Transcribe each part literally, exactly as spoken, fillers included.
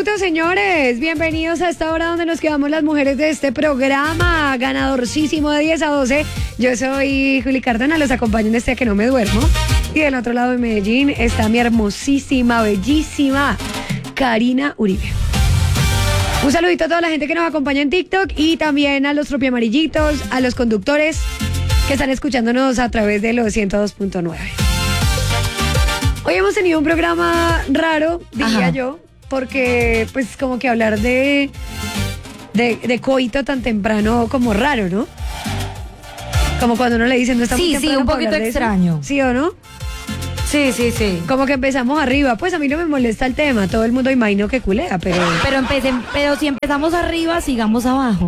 minutos, señores. Bienvenidos a esta hora donde nos quedamos las mujeres de este programa. Ganadorcísimo de diez a doce. Yo soy Juli Cardona, los acompaño en este día que no me duermo. Y del otro lado de Medellín está mi hermosísima, bellísima Karina Uribe. Un saludito a toda la gente que nos acompaña en TikTok y también a los tropiamarillitos, a los conductores que están escuchándonos a través de los ciento dos punto nueve. Hoy hemos tenido un programa raro, diría Ajá. yo, porque pues como que hablar de, de, de coito tan temprano como raro, ¿no? Como cuando uno le dicen no está muy Sí, temprano sí, un para poquito hablar de extraño. eso. ¿Sí o no? Sí, sí, sí. Como que empezamos arriba, pues a mí no me molesta el tema, todo el mundo imagino que culea, pero... Pero, empecen, pero si empezamos arriba, sigamos abajo.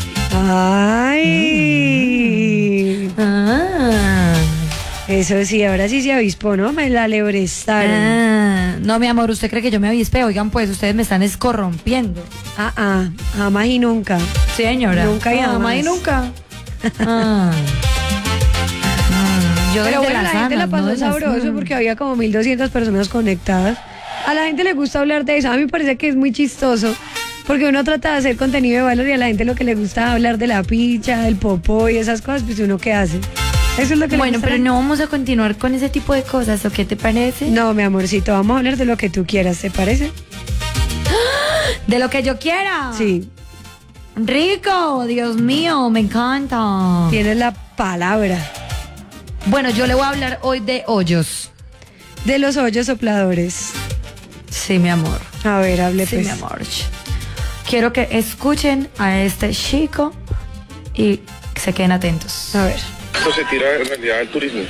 Ay. Mm. Ah. Eso sí, ahora sí se avispó, ¿no? Me la lebrestaron. Ah. No, mi amor, ¿usted cree que yo me avispé? Oigan, pues, ustedes me están escorrompiendo. Ah, ah, jamás y nunca. Sí, señora. Nunca y ah, jamás. jamás y nunca. Ah. Yo Pero bueno, la gente la sanas, pasó ¿no? sabroso las... porque había como mil doscientas personas conectadas. A la gente le gusta hablar de eso. A mí me parece que es muy chistoso porque uno trata de hacer contenido de valor y a la gente lo que le gusta es hablar de la picha, del popó y esas cosas, pues uno qué hace. Eso es lo que Bueno, le gusta. pero no vamos a continuar con ese tipo de cosas, ¿o qué te parece? No, mi amorcito, vamos a hablar de lo que tú quieras, ¿te parece? De lo que yo quiera. Sí. Rico, Dios mío, me encanta. Tienes la palabra. Bueno, yo le voy a hablar hoy de hoyos. De los hoyos sopladores. Sí, mi amor. A ver, hable Sí, pues. mi amor. Quiero que escuchen a este chico y se queden atentos. A ver. Esto se tira en realidad al turismo.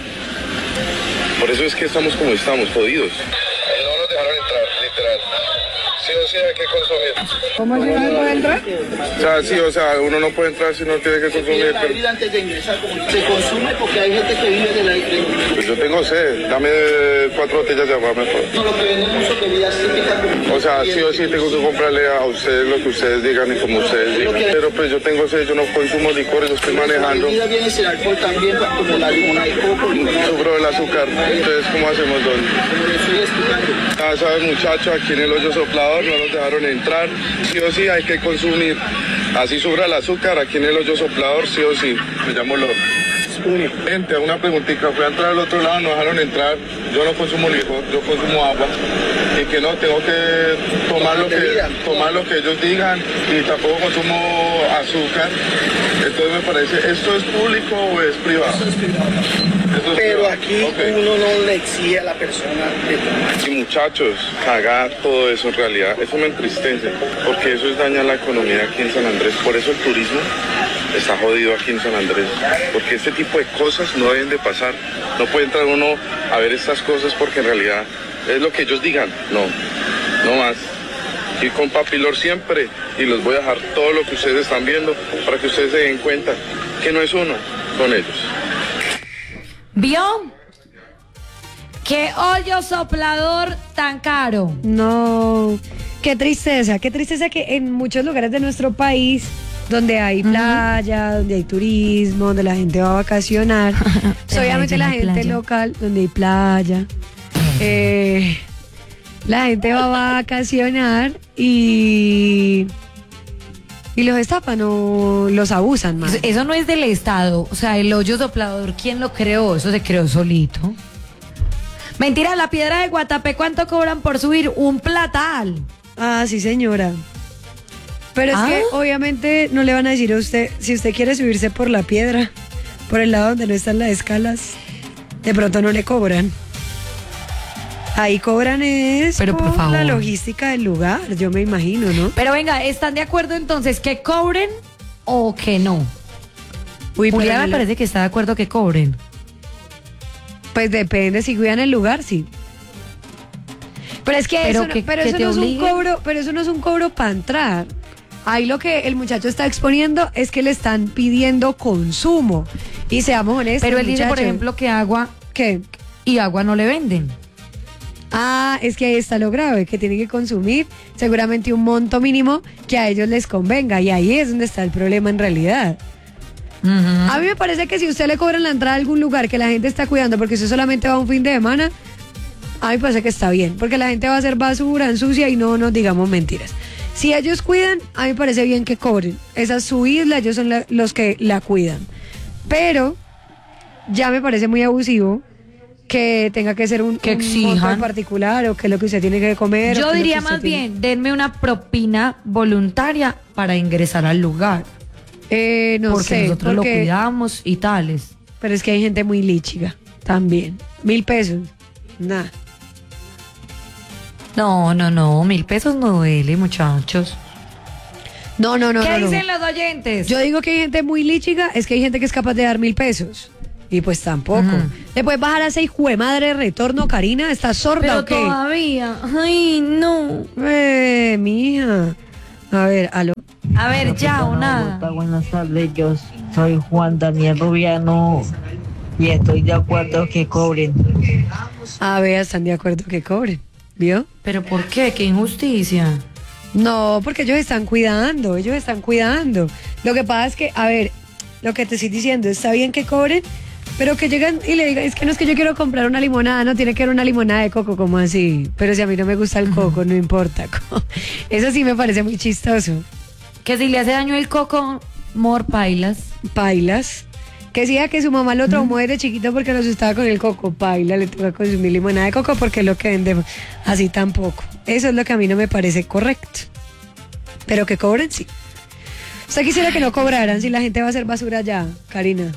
Por eso es que estamos como estamos, jodidos. No nos dejaron entrar, literal. Sí o sí hay que consumir. ¿Cómo así no puede entrar? O sea, sí, o sea, uno no puede entrar si no tiene que consumir. La bebida antes de ingresar, como se consume porque hay gente que vive de la... De... Pues yo tengo sed, dame cuatro botellas de agua mejor. No, lo que vendemos son bebidas típicas. O sea, sí o sí tengo que comprarle a ustedes lo que ustedes digan y como ustedes digan. Pero pues yo tengo sed, yo no consumo licor, yo estoy manejando. La bebida viene sin alcohol también, como la limona de coco. Sufro del azúcar. Entonces, ¿cómo hacemos, don? Como le estoy explicando. Ya sabes, muchachos, aquí en el hoyo soplador no nos dejaron entrar. Sí o sí hay que consumir. Así sufra el azúcar, aquí en el hoyo soplador, sí o sí. Me llamo Lord. Gente, una preguntita. Fui a entrar al otro lado, no dejaron entrar. Yo no consumo licor, yo consumo agua. Y que no, tengo que tomar lo que, tomar lo que ellos digan. Y tampoco consumo azúcar. Entonces me parece, ¿esto es público o es privado? Eso es privado. Eso es Pero privado. aquí Okay. uno no le exige a la persona de tomar. Y muchachos, cagar todo eso en realidad, eso me entristece, porque eso es dañar la economía aquí en San Andrés. Por eso el turismo está jodido aquí en San Andrés, porque este tipo de cosas no deben de pasar. No puede entrar uno a ver estas cosas porque en realidad es lo que ellos digan. No, no más. Y con Papilor siempre, y les voy a dejar todo lo que ustedes están viendo para que ustedes se den cuenta que no es uno, son ellos. ¿Vio? ¿Qué hoyo soplador tan caro? No, qué tristeza, qué tristeza que en muchos lugares de nuestro país, donde hay Uh-huh. playa, donde hay turismo, donde la gente va a vacacionar, Pero obviamente ahí la no hay gente playa. local, donde hay playa, eh, la gente va a vacacionar y, y los destapan o los abusan más. Eso, eso no es del Estado. O sea, el hoyo soplador, ¿quién lo creó? Eso se creó solito. Mentira, la piedra de Guatapé, ¿cuánto cobran por subir? Un platal. Ah, sí, señora. Pero ¿Ah? es que obviamente no le van a decir a usted, si usted quiere subirse por la piedra, por el lado donde no están las escalas, de pronto no le cobran. Ahí cobran es Pero, por por favor. la logística del lugar, yo me imagino, ¿no? Pero venga, ¿están de acuerdo entonces que cobren o que no? Uy, Julia pero me no le- parece que está de acuerdo que cobren. Pues depende, si cuidan el lugar, sí. Pero es que Pero eso, no, que- pero que eso te no es un obliguen. cobro, pero eso no es un cobro para entrar. Ahí lo que el muchacho está exponiendo es que le están pidiendo consumo. Y seamos honestos, Pero él dice, por muchacho, ejemplo, que agua ¿qué? y agua no le venden. Ah, es que ahí está lo grave, que tienen que consumir seguramente un monto mínimo que a ellos les convenga. Y ahí es donde está el problema en realidad. Uh-huh. A mí me parece que si usted le cobran la entrada a algún lugar que la gente está cuidando porque usted solamente va un fin de semana, a mí me parece que está bien, porque la gente va a hacer basura, ensucia y no nos digamos mentiras. Si ellos cuidan, a mí me parece bien que cobren. Esa es su isla, ellos son la, los que la cuidan. Pero ya me parece muy abusivo que tenga que ser un, que un exijan monto en particular o que es lo que usted tiene que comer. Yo o que es lo diría que usted más tiene. bien, denme una propina voluntaria para ingresar al lugar. Eh, no porque sé, nosotros porque, lo cuidamos y tales. pero es que hay gente muy líchiga también. Mil pesos, nada. No, no, no, mil pesos no duele, muchachos. No, no, no, ¿Qué no, no. dicen los oyentes? Yo digo que hay gente muy líchiga, es que hay gente que es capaz de dar mil pesos. Y pues tampoco. Ujú. ¿Le puedes bajar a ese hijo de madre retorno, Karina? ¿Estás sorda Pero o qué? todavía, ay, no. Eh, mija. A ver, aló. A ver, ya o nada. Buenas tardes, yo soy Juan Daniel Rubiano y estoy de acuerdo que cobren. A ver, están de acuerdo que cobren. ¿Vio? ¿Pero por qué? ¿Qué injusticia? No, porque ellos están cuidando, ellos están cuidando. Lo que pasa es que, a ver, lo que te estoy diciendo, está bien que cobren, pero que llegan y le digan, es que no es que yo quiero comprar una limonada, no tiene que ser una limonada de coco, como así. Pero si a mí no me gusta el coco, no importa. Eso sí me parece muy chistoso. Que si le hace daño el coco, mor pailas. Pailas. Que decía que su mamá lo traumó desde chiquito porque no se estaba con el coco. Paila, le toca consumir limonada de coco porque es lo que vende así tampoco. Eso es lo que a mí no me parece correcto. Pero que cobren, sí. Usted quisiera que no cobraran si la gente va a hacer basura ya, Karina.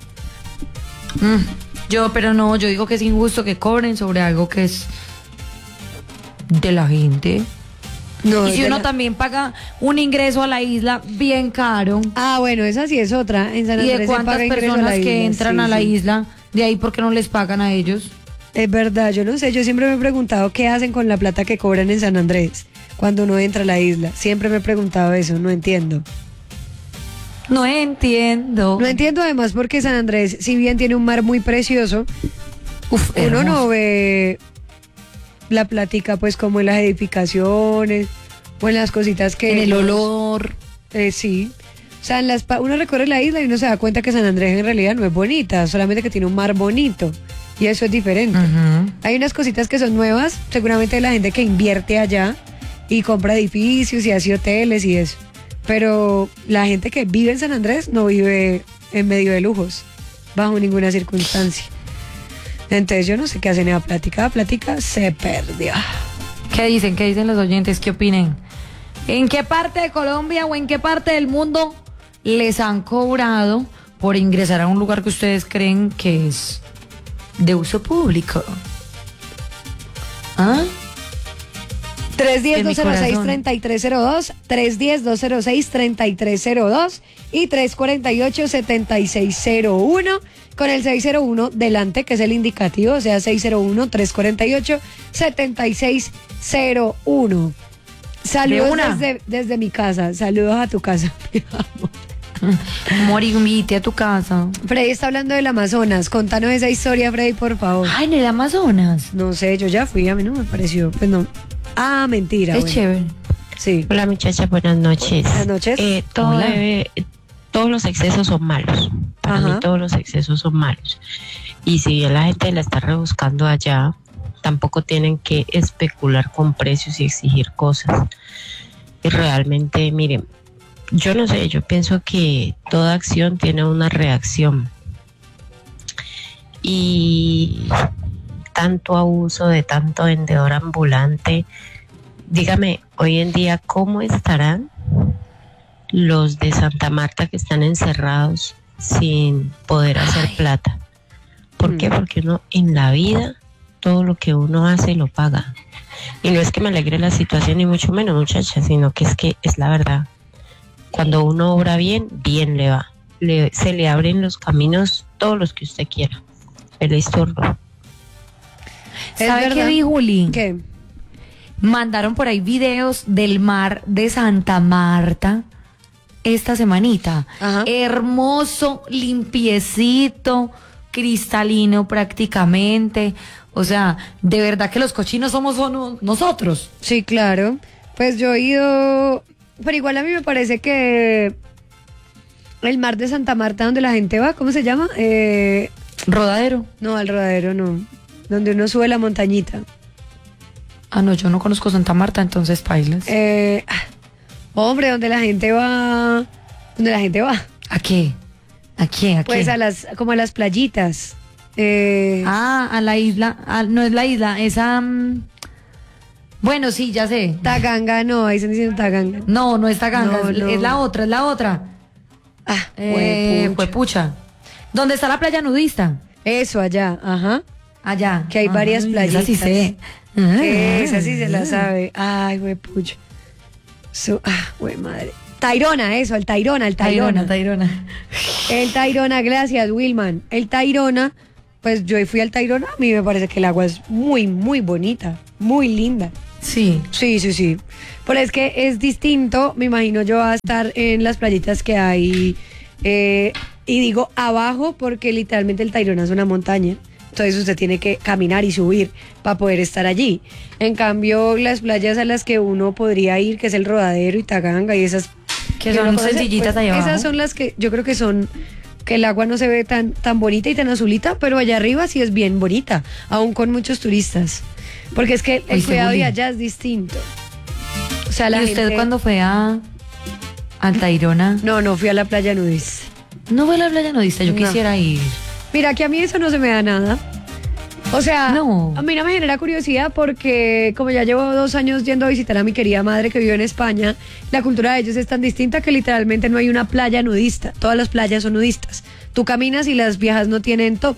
Mm, yo, pero no, yo digo que es injusto que cobren sobre algo que es de la gente. No, Y si de uno la- también paga un ingreso a la isla bien caro. Ah, bueno, esa sí es otra. En San ¿Y Andrés de se cuántas paga ingreso a personas la que isla, entran sí, a la sí. isla? De ahí, ¿por qué no les pagan a ellos? Es verdad, yo no sé, yo siempre me he preguntado qué hacen con la plata que cobran en San Andrés cuando uno entra a la isla. Siempre me he preguntado eso, no entiendo. No entiendo. No entiendo además porque San Andrés, si bien tiene un mar muy precioso, Uf, uno hermoso. no ve la plática pues como en las edificaciones o en las cositas que... En el olor. Eh, sí. O sea, en las pa- uno recorre la isla y uno se da cuenta que San Andrés en realidad no es bonita, solamente que tiene un mar bonito. Y eso es diferente. Ujú. Hay unas cositas que son nuevas, seguramente la gente que invierte allá y compra edificios y hace hoteles y eso. Pero la gente que vive en San Andrés no vive en medio de lujos, bajo ninguna circunstancia. Entonces yo no sé qué hacen esa plática. La plática se perdió. ¿Qué dicen? ¿Qué dicen los oyentes? ¿Qué opinen? ¿En qué parte de Colombia o en qué parte del mundo les han cobrado por ingresar a un lugar que ustedes creen que es de uso público? ¿Ah? tres uno En mi cero, dos cero seis, corazón. tres tres cero dos, tres uno cero, dos cero seis, tres tres cero dos y tres cuatro ocho, siete seis cero uno con el seis cero uno delante, que es el indicativo, o sea, seis cero uno, tres cuatro ocho, siete seis cero uno. Saludos De una. desde, desde mi casa, saludos a tu casa. mi amor. Mori, invite a tu casa. Freddy está hablando del Amazonas, contanos esa historia, Freddy, por favor. Ay, en el Amazonas. No sé, yo ya fui, a mí no me pareció, pues no. Ah, mentira. Es bueno. chévere. Sí. Hola muchachas, buenas noches. Buenas noches. Eh, todo Hola. debe- todos los excesos son malos. Para Ajá. mí todos los excesos son malos. Y si bien la gente la está rebuscando allá, tampoco tienen que especular con precios y exigir cosas. Y realmente, miren, yo no sé, yo pienso que toda acción tiene una reacción. Y tanto abuso de tanto vendedor ambulante. Dígame, hoy en día, ¿cómo estarán los de Santa Marta que están encerrados sin poder hacer Ay. plata? ¿Por qué? Mm. Porque uno en la vida, todo lo que uno hace lo paga. Y no es que me alegre la situación, ni mucho menos, muchachas, sino que es que es la verdad. Cuando uno obra bien, bien le va. Le- se le abren los caminos, todos los que usted quiera. Feliz turno. Es ¿Sabe verdad. qué vi, Juli? ¿Qué? Mandaron por ahí videos del mar de Santa Marta esta semanita. Ajá. Hermoso, limpiecito, cristalino prácticamente. O sea, de verdad que los cochinos somos solo nosotros. Sí, claro. Pues yo he ido, pero igual a mí me parece que el mar de Santa Marta, donde la gente va, ¿cómo se llama? Eh, Rodadero. no, al rodadero no. donde uno sube la montañita. Ah, no, yo no conozco Santa Marta, entonces pailas. Eh, ah, hombre, donde la gente va, donde la gente va. ¿A qué? ¿A qué? ¿A qué? Pues a las, como a las playitas. Eh, Ah, a la isla, a- no es la isla, esa... mm, bueno, sí, ya sé. Taganga, no, ahí están diciendo Taganga. No, no es Taganga, No, es, no. es la otra, es la otra. Ah, Eh, huepucha. Juepucha. ¿Dónde está la playa nudista? Eso, allá, ajá. Allá. Que hay varias Ay, playitas. Esa sí sé. Esa sí se la sabe. Ay, huepucha. Su, ah, güey, madre. Tairona, eso, el Tairona, el Tairona. Tairona, Tairona. El Tairona, gracias, Wilman. El Tairona, pues yo fui al Tairona, a mí me parece que el agua es muy, muy bonita, muy linda. Sí. Sí, sí, sí. Pero es que es distinto, me imagino yo a estar en las playitas que hay, eh, y digo abajo porque literalmente el Tayrona es una montaña. Entonces usted tiene que caminar y subir para poder estar allí. En cambio, las playas a las que uno podría ir, que es el Rodadero y Taganga y esas... Que uno son conoce, sencillitas pues, ahí abajo. esas son las que yo creo que son... Que el agua no se ve tan, tan bonita y tan azulita, pero allá arriba sí es bien bonita, aún con muchos turistas. Porque es que el Uy, cuidado de seguro. allá es distinto. O sea, la ¿Y usted gente- cuando fue a, a Tayrona? No, no fui a la playa nudista. No fue a la playa nudista, yo No. quisiera ir. Mira, que a mí eso no se me da nada. O sea, No. a mí no me genera curiosidad porque como ya llevo dos años yendo a visitar a mi querida madre que vive en España, la cultura de ellos es tan distinta que literalmente no hay una playa nudista. Todas las playas son nudistas. Tú caminas y las viejas no tienen top.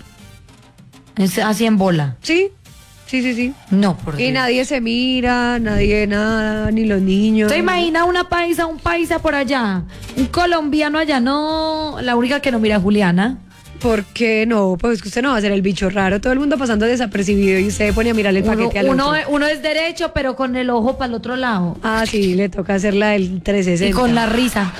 Es así en bola. ¿Sí? Sí, sí, sí. No, por Y Dios. nadie se mira, nadie nada, ni los niños. ¿Te imagina una paisa, un paisa por allá? Un colombiano allá, no. La única que no mira es Juliana. ¿Por qué no? Pues que usted no va a ser el bicho raro. Todo el mundo pasando desapercibido y usted pone a mirarle el Uno, paquete al uno, otro. uno es derecho, pero con el ojo para el otro lado. Ah, sí, le toca hacerla del trescientos sesenta. Y con la risa.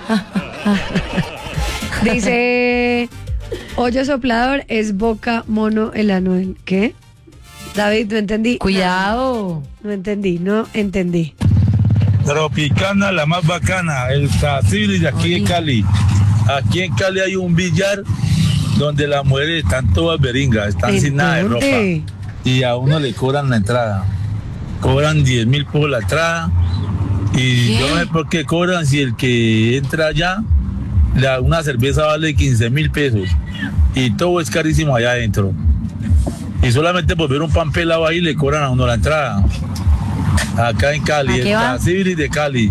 Dice, hoyo soplador es boca mono el anuel. ¿Qué? David, no entendí. Cuidado. No entendí, no entendí. Tropicana, la más bacana, el Cacibli de aquí en Cali. Aquí en Cali hay un billar donde las mujeres están todas beringas, están ¿En sin nada de dónde? ropa. Y a uno le cobran la entrada. Cobran diez mil por la entrada. Y yo no sé por qué cobran si el que entra allá, la, una cerveza vale quince mil pesos. Y todo es carísimo allá adentro. Y solamente por ver un pan pelado ahí le cobran a uno la entrada. Acá en ¿A Cali, qué el va? Cacibli de Cali.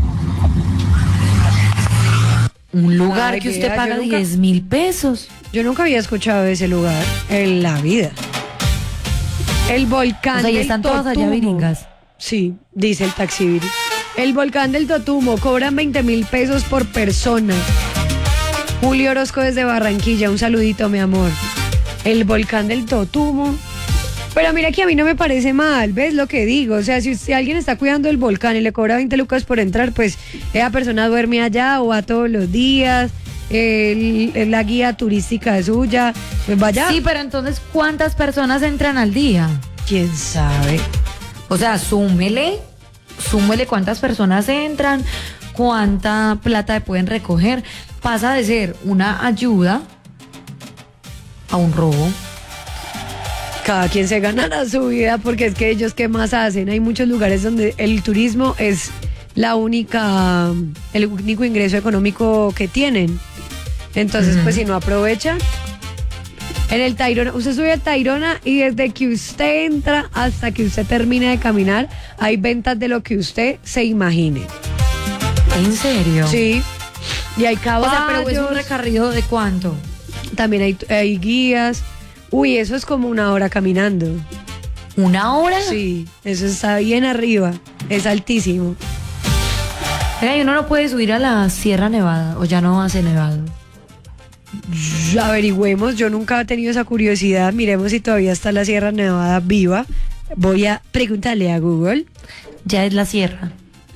Un lugar Ay, que usted vea, paga yo nunca- diez mil pesos. Yo nunca había escuchado de ese lugar en la vida. El volcán O sea, y del están todas allá Totumo. viringas. Sí, dice el taxibiri. El volcán del Totumo cobran veinte mil pesos por persona. Julio Orozco desde Barranquilla, un saludito, mi amor. El volcán del Totumo. Pero mira que a mí no me parece mal, ¿ves lo que digo? O sea, si, si alguien está cuidando el volcán y le cobra veinte lucas por entrar, pues esa persona duerme allá o va todos los días, el- el- la guía turística es suya, pues vaya. Sí, pero entonces, ¿cuántas personas entran al día? ¿Quién sabe? O sea, súmele, súmele cuántas personas entran, cuánta plata pueden recoger. Pasa de ser una ayuda a un robo. Cada quien se ganará su vida porque es que ellos qué más hacen. Hay muchos lugares donde el turismo es la única, el único ingreso económico que tienen. Entonces, pues si no aprovechan. En el Tayrona, usted sube al Tayrona y desde que usted entra hasta que usted termina de caminar, hay ventas de lo que usted se imagine. ¿En serio? Sí. Y hay O caballos. sea, pero es un recorrido de cuánto. También hay, hay guías. Uy, eso es como una hora caminando. ¿Una hora? Sí, eso está bien arriba, es altísimo. Venga, y uno no puede subir a la Sierra Nevada, o ya no hace nevado. Averigüemos, yo nunca he tenido esa curiosidad, miremos si todavía está la Sierra Nevada viva. Voy a preguntarle a Google. Ya es la sierra.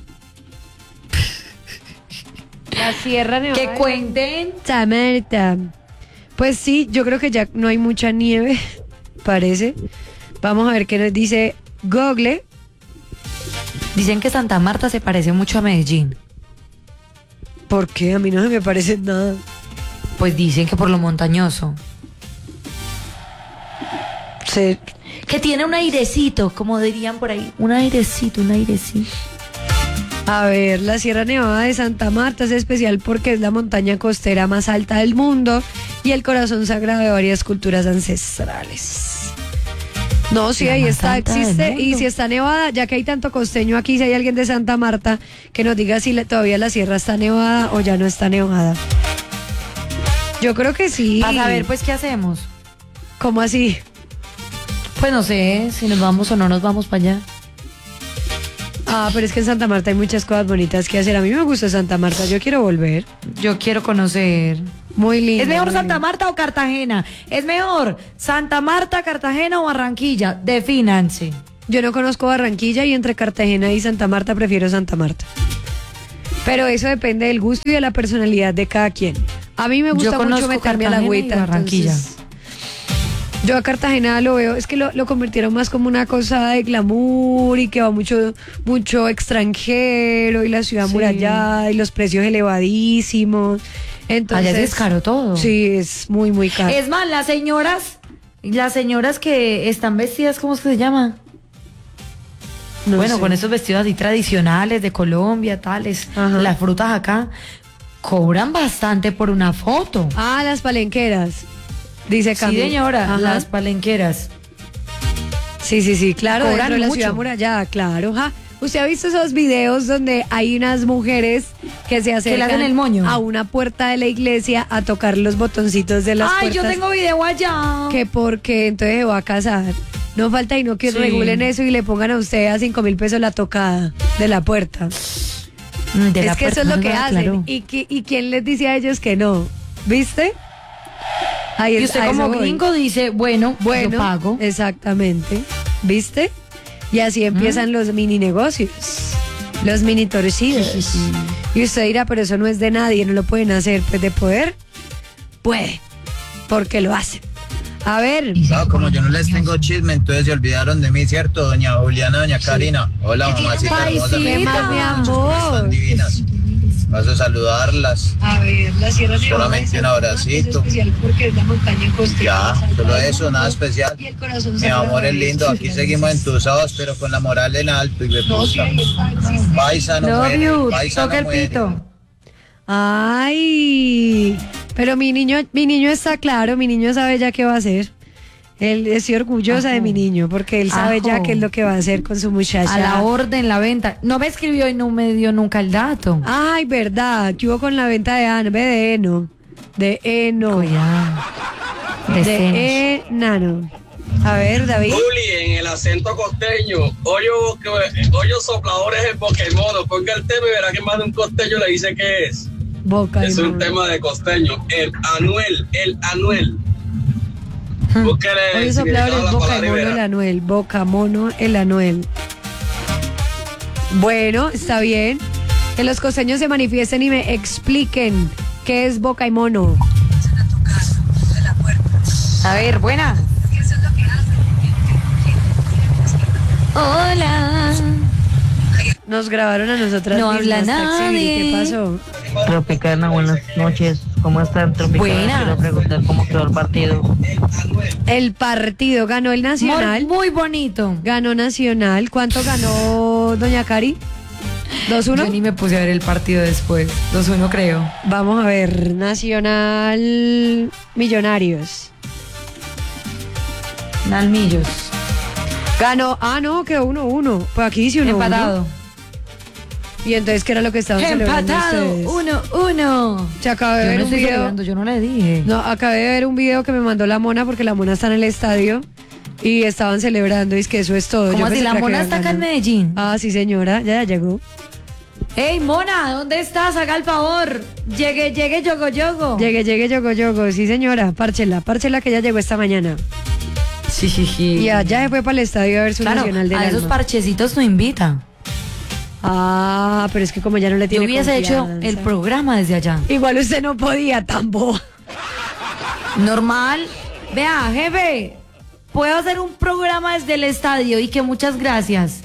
La Sierra Nevada. Que cuenten. Santa Marta. Pues sí, yo creo que ya no hay mucha nieve, parece. Vamos a ver qué nos dice Google. Dicen que Santa Marta se parece mucho a Medellín. ¿Por qué? A mí no se me parece nada. Pues dicen que por lo montañoso. Se- que tiene un airecito, como dirían por ahí, un airecito, un airecito. A ver, la Sierra Nevada de Santa Marta es especial porque es la montaña costera más alta del mundo y el corazón sagrado de varias culturas ancestrales. No, sí, La ahí más está, alta del existe. Y mundo. si está nevada, ya que hay tanto costeño aquí, si hay alguien de Santa Marta, que nos diga si la- todavía la sierra está nevada o ya no está nevada. Yo creo que sí. Para saber, pues, ¿qué hacemos? ¿Cómo así? Pues no sé si nos vamos o no nos vamos para allá. Ah, pero es que en Santa Marta hay muchas cosas bonitas que hacer. A mí me gusta Santa Marta, yo quiero volver. Yo quiero conocer. Muy lindo. ¿Es mejor muy Santa lindo. Marta o Cartagena? ¿Es mejor Santa Marta, Cartagena o Barranquilla? Defínanse. Yo no conozco Barranquilla y entre Cartagena y Santa Marta prefiero Santa Marta. Pero eso depende del gusto y de la personalidad de cada quien. A mí me gusta Yo mucho conozco meterme a la Cartagena y agüita. Barranquilla. entonces, yo a Cartagena lo veo, es que lo, lo convirtieron más como una cosa de glamour y que va mucho, mucho extranjero y la ciudad Sí. amurallada y los precios elevadísimos. Entonces, Allá es caro todo. Sí, es muy, muy caro. Es más, las señoras, las señoras que están vestidas, ¿cómo es que se llama? No bueno, sé. con esos vestidos así tradicionales de Colombia, tales, Ajá. las frutas acá, cobran bastante por una foto. Ah, las palenqueras. Dice Sí, Cami. señora, Ajá. las palenqueras. Sí, sí, sí, claro, Cobran dentro de la mucho. ciudad amurallada, claro. Ja. ¿Usted ha visto esos videos donde hay unas mujeres que se acercan hacen el moño? a una puerta de la iglesia a tocar los botoncitos de las Ay, puertas? yo tengo video allá. Que porque entonces se va a casar. No falta y no que Sí. regulen eso y le pongan a usted a cinco mil pesos la tocada de la puerta. Mm, de la es que eso es puerta, lo que ¿verdad? hacen. Claro. ¿Y, qui- ¿Y quién les dice a ellos que no? ¿Viste? Ahí Y es- usted a como eso voy. gringo dice, bueno, Bueno, yo pago. exactamente. ¿Viste? Y así empiezan los mini negocios, los mini torcidos. Y usted dirá, pero eso no es de nadie, no lo pueden hacer. Pues de poder, puede, porque lo hacen. A ver, No, como yo no les tengo chisme, entonces se olvidaron de mí, ¿cierto? Doña Juliana, doña Karina. Hola, mamacita Ay, hermosa. sí, me ¿qué más, gustan mi mucho, amor? están divinas. Paso a saludarlas. a ver, la Sierra Nevada Solamente de un Santa Marta abracito. es especial porque es la montaña costera Ya, más alta solo del eso, mundo. nada especial. Y el corazón Mi sagrado amor de es lindo, varias aquí seguimos culturas. entusados, pero con la moral en alto y de No, sí, puta. ahí está, existe. Paisa no Love muere, you, paisa toca no el muere. pito. Ay, pero mi niño, mi niño está claro, mi niño sabe ya qué va a hacer. Él estoy orgullosa de Ajo. mi niño porque él sabe ya Ajo. qué es lo que va a hacer con su muchacha. A la orden, la venta. No me escribió y no me dio nunca el dato. Ay, verdad, ¿qué hubo con la venta de Ano? Ve de Eno. De Eno. Cuidado. De senos. De Enano. A ver, David. Juli, en el acento costeño, hoyo, hoyo soplador es el Pokémon, ponga el tema y verá que más de un costeño le dice que es. Boca Es y un mono. tema de costeño. El Anuel, el Anuel. Búsquele Hoy el soplador significado de es la boca y palabra y mono verá. el Anuel. Boca, mono, el Anuel. Bueno, está bien. Que los costeños se manifiesten y me expliquen qué es boca y mono. A ver, buena. Hola. Nos grabaron a nosotras No mismas, habla Taxi. nadie. ¿Qué pasó? Tropicana, buenas noches. ¿Cómo están, Tropicana? Buenas. Quiero preguntar cómo quedó el partido. El partido ganó el Nacional. Muy, muy bonito. Ganó Nacional. ¿Cuánto ganó Doña Cari? ¿dos uno? Yo ni me puse a ver el partido después. dos uno creo. Vamos a ver. Nacional Millonarios. Nalmillos. Ganó. Ah, no, quedó uno uno. Pues aquí dice uno Empatado. ¿Y entonces qué era lo que estaban celebrando Empatado. ustedes? Uno, uno. Se acaba de Yo ver no un estoy video. celebrando, yo no le dije. No, acabé de ver un video que me mandó la mona porque la mona está en el estadio y estaban celebrando y es que eso es todo. ¿Cómo Yo así? pensé La que mona habían está acá en ganado. Medellín. Ah, sí, señora, ya, ya llegó. Ey, mona, ¿dónde estás? Haga el favor. Llegue, llegue, yogo, yogo. Llegué, llegué, yogo, yogo. Sí, señora, párchela, párchela que ya llegó esta mañana. Sí, sí, sí. Y allá se fue para el estadio a ver su Claro, Nacional del a esos alma. parchecitos no invita. Ah, pero es que como ya no le Yo tiene hubiese hecho confianza. el programa desde allá. Igual usted no podía, tampoco. Normal. Vea, jefe, puedo hacer un programa desde el estadio y que muchas gracias.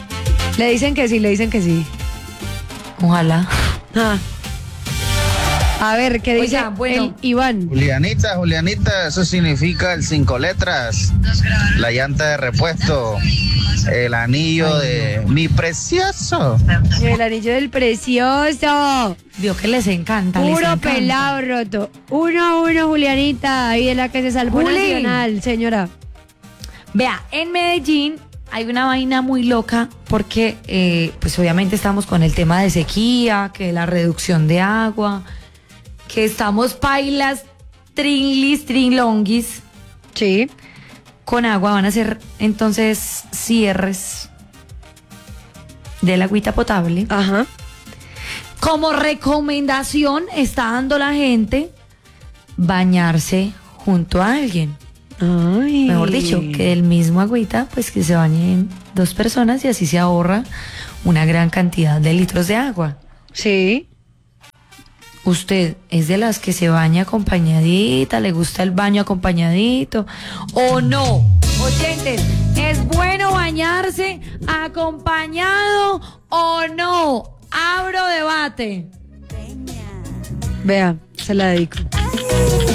Le dicen que sí, le dicen que sí. Ojalá. Ah. A ver, ¿qué dice Oiga, bueno. el Iván? Julianita, Julianita, eso significa el cinco letras, la llanta de repuesto, el anillo de mi precioso. El anillo del precioso. Vio que les encanta, les Puro encanta. pelado roto. Uno a uno, Julianita. Ahí es la que se salvó Juli. nacional, señora. Vea, en Medellín hay una vaina muy loca porque, eh, pues obviamente estamos con el tema de sequía, que la reducción de agua, que estamos pailas, trinlis, trinlonguis. Sí. Con agua van a ser entonces cierres de la agüita potable. Ajá. Como recomendación está dando la gente bañarse junto a alguien. Ay. Mejor dicho, que del mismo agüita, pues que se bañen dos personas y así se ahorra una gran cantidad de litros de agua. Sí. ¿Usted es de las que se baña acompañadita? ¿Le gusta el baño acompañadito? ¿O no? Oyentes, ¿es bueno bañarse acompañado o no? Abro debate. Vea, se la dedico.